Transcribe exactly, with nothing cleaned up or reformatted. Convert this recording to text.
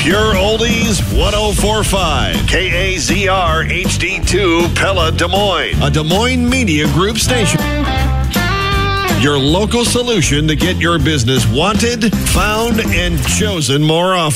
Pure Oldies one oh four point five. K A Z R H D two Pella Des Moines. A Des Moines Media Group station. Your local solution to get your business wanted, found, and chosen more often.